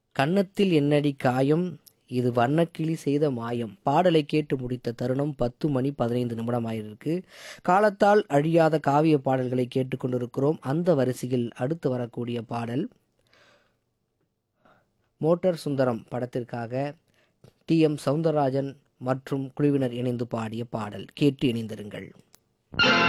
கன்னத்தில் என்னடி காயம், இது வண்ணக்கிளி செய்த மாயம். பாடலை கேட்டு முடித்த தருணம் 10:15 ஆயிருக்கு. காலத்தால் அழியாத காவிய பாடல்களை கேட்டுக்கொண்டிருக்கிறோம். அந்த வரிசையில் அடுத்து வரக்கூடிய பாடல் மோட்டார் சுந்தரம் படத்திற்காக டி.எம். சௌந்தரராஜன் மற்றும் குழுவினர் இணைந்து பாடிய பாடல். கேட்டு இணைந்திருங்கள்.